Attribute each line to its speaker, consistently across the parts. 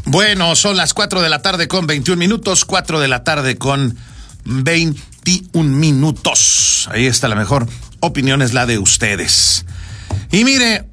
Speaker 1: Bueno, son las 4 de la tarde con 21 minutos, 4 de la tarde con 21 minutos. Ahí está la mejor opinión, es la de ustedes. Y mire,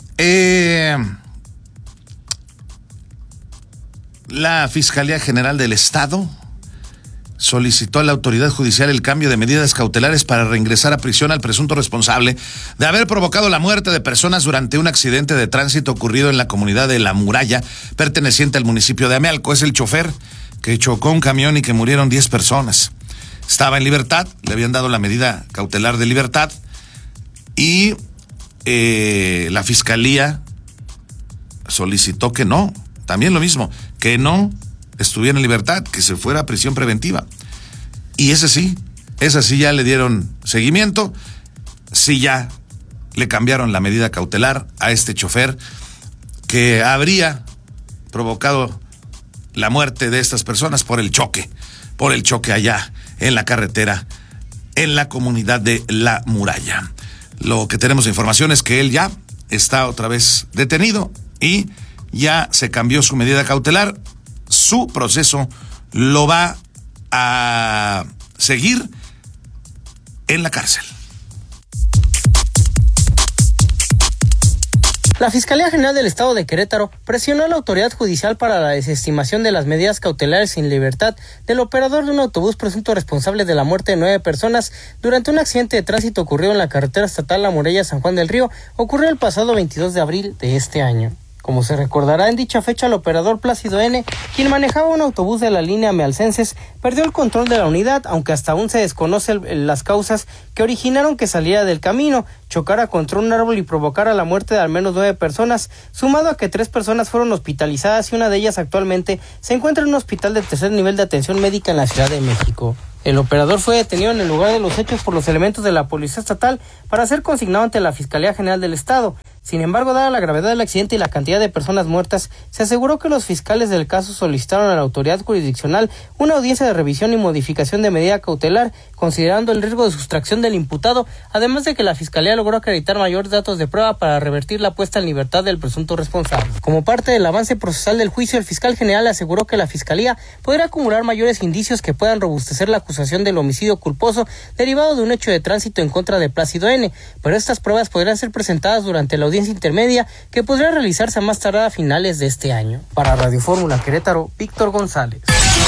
Speaker 1: la Fiscalía General del Estado solicitó a la autoridad judicial el cambio de medidas cautelares para reingresar a prisión al presunto responsable de haber provocado la muerte de personas durante un accidente de tránsito ocurrido en la comunidad de La Muralla, perteneciente al municipio de Amealco. Es el chofer que chocó un camión y que murieron 10 personas. Estaba en libertad, le habían dado la medida cautelar de libertad y la fiscalía solicitó que no, también lo mismo, que no estuviera en libertad, que se fuera a prisión preventiva. Y esa sí ya le dieron seguimiento, sí ya le cambiaron la medida cautelar a este chofer que habría provocado la muerte de estas personas por el choque allá en la carretera, en la comunidad de La Muralla. Lo que tenemos de información es que él ya está otra vez detenido y ya se cambió su medida cautelar. Su proceso lo va a seguir en la cárcel.
Speaker 2: La Fiscalía General del Estado de Querétaro presionó a la autoridad judicial para la desestimación de las medidas cautelares sin libertad del operador de un autobús presunto responsable de la muerte de 9 personas durante un accidente de tránsito ocurrido en la carretera estatal La Muralla-San Juan del Río, ocurrió el pasado 22 de abril de este año. Como se recordará, en dicha fecha el operador Plácido N., quien manejaba un autobús de la línea Mealcenses, perdió el control de la unidad, aunque hasta aún se desconocen las causas que originaron que saliera del camino, chocara contra un árbol y provocara la muerte de al menos 9 personas, sumado a que 3 personas fueron hospitalizadas y una de ellas actualmente se encuentra en un hospital de tercer nivel de atención médica en la Ciudad de México. El operador fue detenido en el lugar de los hechos por los elementos de la Policía Estatal para ser consignado ante la Fiscalía General del Estado. Sin embargo, dada la gravedad del accidente y la cantidad de personas muertas, se aseguró que los fiscales del caso solicitaron a la autoridad jurisdiccional una audiencia de revisión y modificación de medida cautelar, considerando el riesgo de sustracción del imputado, además de que la Fiscalía logró acreditar mayores datos de prueba para revertir la puesta en libertad del presunto responsable. Como parte del avance procesal del juicio, el fiscal general aseguró que la Fiscalía podrá acumular mayores indicios que puedan robustecer la acusación del homicidio culposo derivado de un hecho de tránsito en contra de Plácido N., pero estas pruebas podrán ser presentadas durante la audiencia intermedia que podría realizarse a más tardar a finales de este año. Para Radio Fórmula Querétaro, Víctor González.